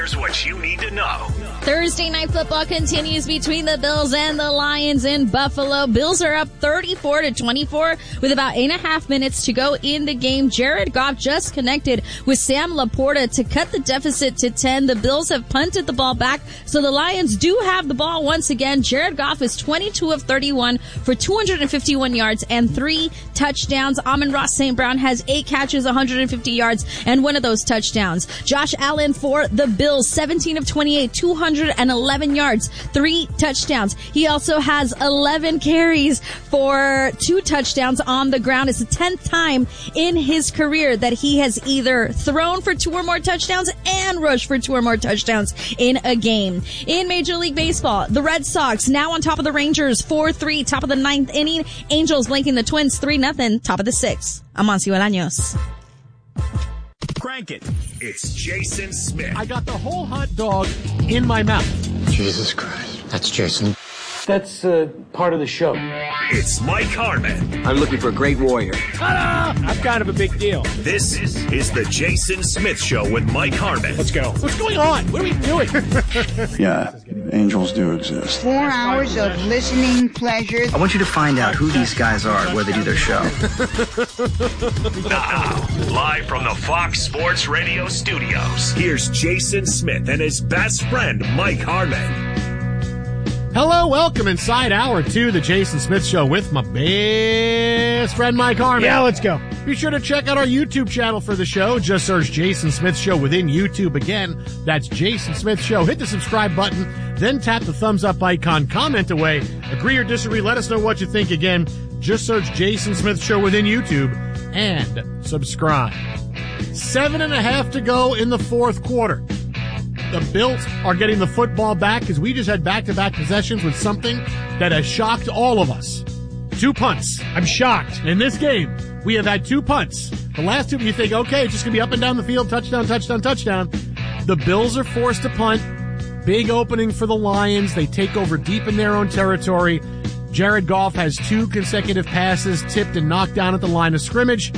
Here's what you need to know. Thursday night football continues between the Bills and the Lions in Buffalo. Bills are up 34-24 with about 8.5 minutes to go in the game. Jared Goff just connected with Sam Laporta to cut the deficit to 10. The Bills have punted the ball back, so the Lions do have the ball once again. Jared Goff is 22 of 31 for 251 yards and 3 touchdowns. Amon-Ra St. Brown has 8 catches, 150 yards, and 1 of those touchdowns. Josh Allen for the Bills, 17 of 28, 211 yards, 3 touchdowns. He also has 11 carries for 2 touchdowns on the ground. It's the 10th time in his career that he has either thrown for 2 or more touchdowns and rushed for 2 or more touchdowns in a game. In Major League Baseball, the Red Sox now on top of the Rangers 4-3, top of the 9th inning. Angels blanking the Twins 3-0, top of the 6th. Amancio Bolaños. Crank it. It's Jason Smith. I got the whole hot dog in my mouth. Jesus Christ. That's Jason. That's part of the show. It's Mike Harmon. I'm looking for a great warrior. Ta-da! I'm kind of a big deal. This is the Jason Smith Show with Mike Harmon. Let's go. What's going on? What are we doing? Yeah, angels do exist. 4 hours of listening pleasure. I want you to find out who these guys are and where they do their show. Now, live from the Fox Sports Radio studios, here's Jason Smith and his best friend, Mike Harmon. Hello, welcome inside hour 2, the Jason Smith Show with my best friend Mike Harmon. Yeah, let's go. Be sure to check out our YouTube channel for the show. Just search Jason Smith Show within YouTube. Again, that's Jason Smith Show. Hit the subscribe button, then tap the thumbs up icon, comment away, agree or disagree, let us know what you think. Again, just search Jason Smith Show within YouTube and subscribe. 7.5 to go in the fourth quarter. The Bills are getting the football back because we just had back-to-back possessions with something that has shocked all of us. 2 punts. I'm shocked. In this game, we have had 2 punts. The last 2, you think, okay, it's just going to be up and down the field, touchdown, touchdown, touchdown. The Bills are forced to punt. Big opening for the Lions. They take over deep in their own territory. Jared Goff has 2 consecutive passes tipped and knocked down at the line of scrimmage.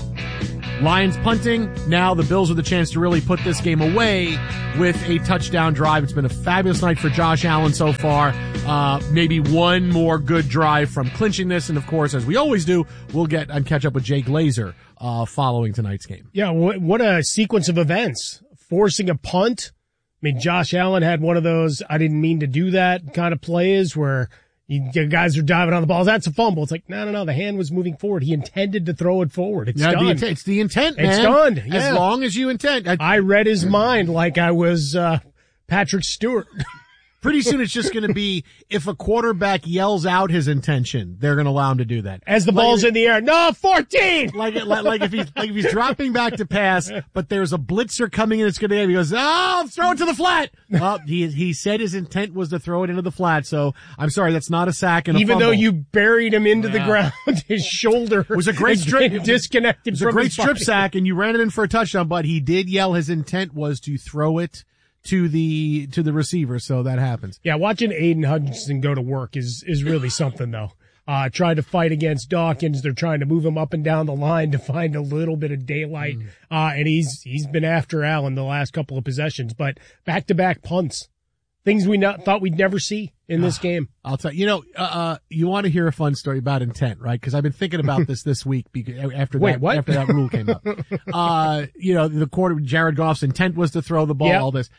Lions punting. Now the Bills with a chance to really put this game away with a touchdown drive. It's been a fabulous night for Josh Allen so far. Maybe one more good drive from clinching this. And of course, as we always do, we'll get and catch up with Jay Glazer, following tonight's game. Yeah, what a sequence of events. Forcing a punt. I mean, Josh Allen had one of those I didn't mean to do that kind of plays where you guys are diving on the ball. That's a fumble. It's like, no. The hand was moving forward. He intended to throw it forward. It's done. It's the intent, man. It's done. Yeah. As long as you intend. I read his mind like I was Patrick Stewart. Pretty soon it's just going to be if a quarterback yells out his intention, they're going to allow him to do that. As the ball's in the air. No, 14! Like if he's dropping back to pass, but there's a blitzer coming in, it's going to he goes, throw it to the flat. Well, he said his intent was to throw it into the flat, so I'm sorry, that's not a sack and a Even fumble. though you buried him into the ground, his shoulder was a great strip, disconnected. It was a great strip sack, and you ran it in for a touchdown, but he did yell his intent was to throw it to the receiver, so that happens. Yeah, watching Aiden Hutchinson go to work is really something though. Trying to fight against Dawkins, they're trying to move him up and down the line to find a little bit of daylight. And he's been after Allen the last couple of possessions, but back-to-back punts. Things we thought we'd never see in this game. I'll tell you, you want to hear a fun story about intent, right? Because I've been thinking about this week after that rule came up. The Jared Goff's intent was to throw the ball, all this.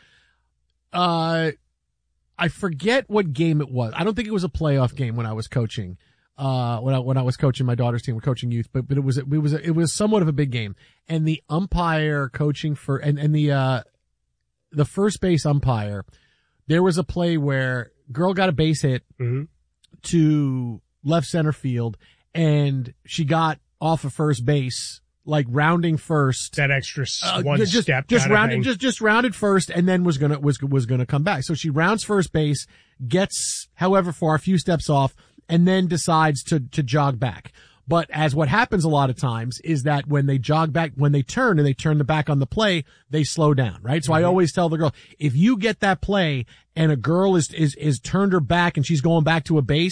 I forget what game it was. I don't think it was a playoff game when I was coaching. When I was coaching my daughter's team, we're coaching youth, but it was somewhat of a big game. And the umpire coaching the first base umpire, there was a play where girl got a base hit to left center field, and she got off of first base, like rounding first. That extra one step. Just rounded first, and then was gonna come back. So she rounds first base, gets however far, a few steps off, and then decides to jog back. But as what happens a lot of times is that when they jog back, when they turn and they turn the back on the play, they slow down, right? So I always tell the girl, if you get that play and a girl is turned her back and she's going back to a base,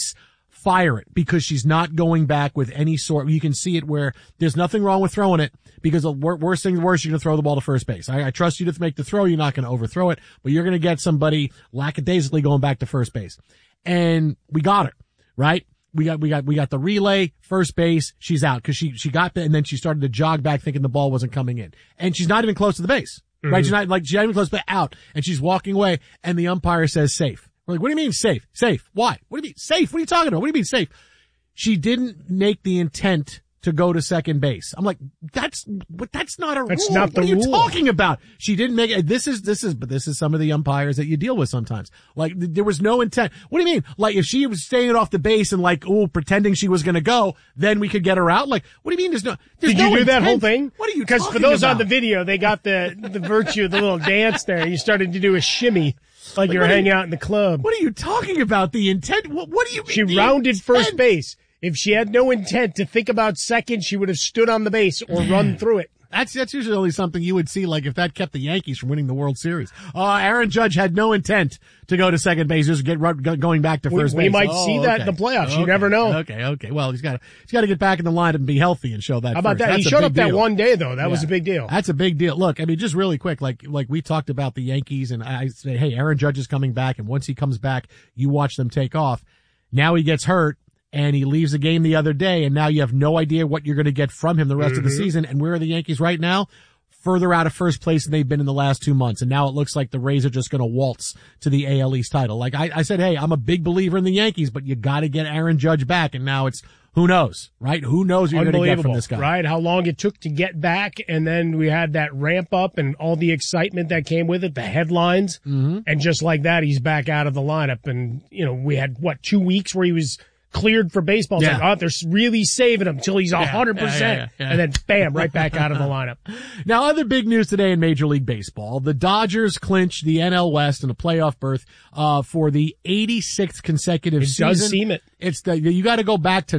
fire it, because she's not going back with any sort. You can see it where there's nothing wrong with throwing it, because the worst thing, you're going to throw the ball to first base. I trust you to make the throw. You're not going to overthrow it, but you're going to get somebody lackadaisically going back to first base. And we got her, right? We got the relay, first base. She's out because she got there, and then she started to jog back thinking the ball wasn't coming in. And she's not even close to the base, right? She's not even close, but out. And she's walking away, and the umpire says safe. We're like, what do you mean safe? Safe. Why? What do you mean safe? What are you talking about? What do you mean safe? She didn't make the intent to go to second base. I'm like, that's not a rule. That's not the rule. What are you rule. talking about? She didn't make it. This is some of the umpires that you deal with sometimes. Like, there was no intent. What do you mean? Like, if she was staying off the base and like, pretending she was going to go, then we could get her out? Like, what do you mean Did you do that whole thing? What are you talking about? Because for those on the video, they got the virtue of the little dance there. You started to do a shimmy. Like you were hanging out in the club. What are you talking about? The intent? What do you mean? She rounded first base. If she had no intent to think about second, she would have stood on the base or run through it. That's usually only something you would see, like if that kept the Yankees from winning the World Series. Aaron Judge had no intent to go to second base, just going back to first base. We might see that in the playoffs. Okay. You never know. Okay. Well, he's got to get back in the line and be healthy and show that. How about that? He showed up that one day though. That was a big deal. That's a big deal. Look, I mean, just really quick, like we talked about the Yankees, and I say, hey, Aaron Judge is coming back, and once he comes back, you watch them take off. Now he gets hurt. And he leaves the game the other day, and now you have no idea what you're going to get from him the rest of the season. And where are the Yankees right now? Further out of first place than they've been in the last 2 months. And now it looks like the Rays are just going to waltz to the AL East title. Like I said, hey, I'm a big believer in the Yankees, but you got to get Aaron Judge back. And now it's, who knows, right? Who knows what you're going to get from this guy? Right? How long it took to get back. And then we had that ramp up and all the excitement that came with it, the headlines. And just like that, he's back out of the lineup. And, we had 2 weeks where he was cleared for baseball. It's like, they're really saving him till he's 100%. And then bam, right back out of the lineup. Now, other big news today in Major League Baseball. The Dodgers clinched the NL West and a playoff berth, for the 86th consecutive season. It does seem it. You gotta go back to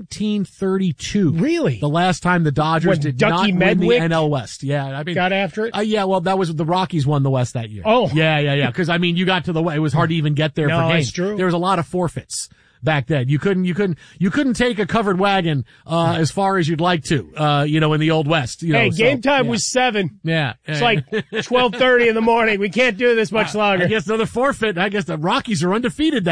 1932. Really? The last time the Dodgers did not win the NL West. Yeah. I mean, got after it? Well, that was the Rockies won the West that year. Oh. Yeah. Cause I mean, you got to it was hard to even get there for games. That's true. There was a lot of forfeits back then. You couldn't take a covered wagon, as far as you'd like to, in the Old West. Game time was 7. Yeah. It's like 12:30 in the morning. We can't do this much longer. I guess another forfeit. I guess the Rockies are undefeated